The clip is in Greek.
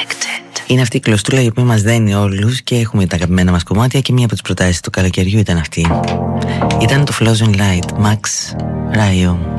Είναι αυτή η κλωστούλα η οποία μας δένει όλους και έχουμε τα αγαπημένα μας κομμάτια και μία από τις προτάσεις του καλοκαιριού ήταν αυτή. Ήταν το Frozen Light, Max Ryo.